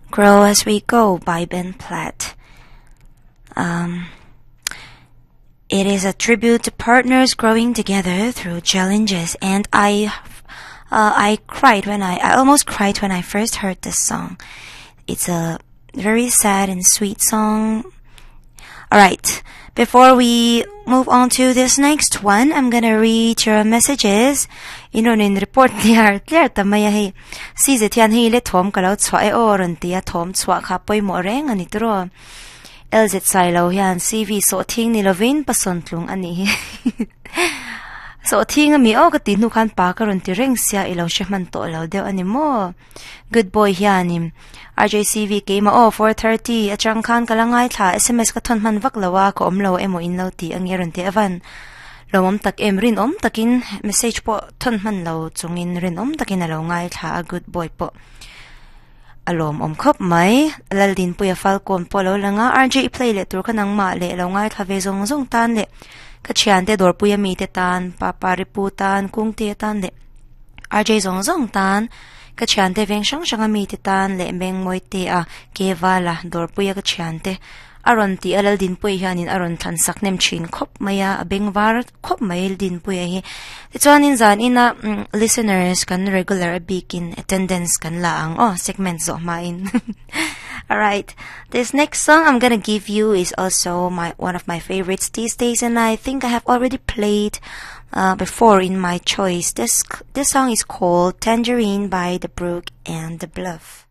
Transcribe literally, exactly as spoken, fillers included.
Grow as We Go by Ben Platt. Um, it is a tribute to partners growing together through challenges, and I, uh, I cried when I, I almost cried when I first heard this song. It's a very sad and sweet song. Alright, before we move on to this next one, I'm gonna read your messages. Inonin report niya clear tamaya hi. Size tiyan hi le thom kalau chwa e oron tia thom chwa kha poi mo reng ani tro. Elzet sailo hian C V so thing ni lovin pasontlung ani. So thing mi o ka tinu khan pa karon ti reng sia ilo shman to lo deu ani mo. Good boy hianim. R J C V came o four thirty achang khan kalangai tha S M S ka thon man vak lawa ko omlo emo inlo ti angeron ti avan. Lomom tak em rin om takin message po thon man lo chungin rin om takin alo ngai tha a good boy po. Alom om khop mai laldin puya falcon polo langa R J play le tur kanang ma le lo ngai tha ve zong zong tan le ka chian te dor puya mi te tan papa ripu tan kung te tan le R J zong zong tan ka chian te veng shang shang mi te tan le meng moi te a ke wala dor puya ka chian te aron ti alal din puya hanin aron than sak nem chin khop maya abeng war khop mail din puya hi tichuanin zan ina mm, listeners kan regular bikin attendance kan laang oh segment zo main. All right, this next song I'm gonna give you is also my one of my favorites these days, and I think I have already played uh, before in my choice. This this song is called Tangerine by The Brook and The Bluff.